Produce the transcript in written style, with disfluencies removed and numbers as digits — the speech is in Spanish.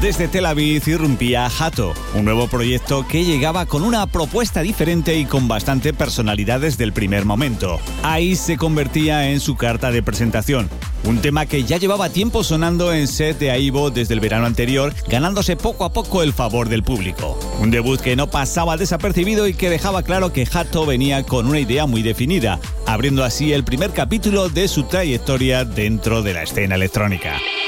Desde Tel Aviv irrumpía Hato, un nuevo proyecto que llegaba con una propuesta diferente y con bastante personalidad desde el primer momento. Ahí se convertía en su carta de presentación. Un tema que ya llevaba tiempo sonando en set de Aibo desde el verano anterior, ganándose poco a poco el favor del público. Un debut que no pasaba desapercibido y que dejaba claro que Hato venía con una idea muy definida, abriendo así el primer capítulo de su trayectoria dentro de la escena electrónica.